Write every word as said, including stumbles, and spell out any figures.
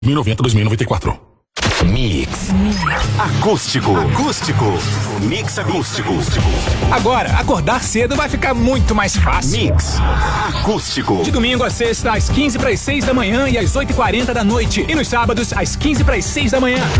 dois mil e noventa, dois mil e noventa e quatro. Mix. Acústico. Acústico. Mix acústico. Agora, acordar cedo vai ficar muito mais fácil. Mix acústico. De domingo a sexta, às quinze para as seis da manhã e às oito e quarenta da noite. E nos sábados, às quinze para as seis da manhã.